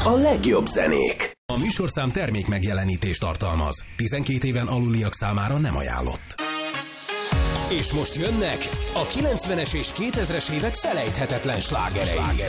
a legjobb zenék. A műsorszám termék megjelenítést tartalmaz. 12 éven aluliak számára nem ajánlott. És most jönnek a 90-es és 2000-es évek felejthetetlen slágerei.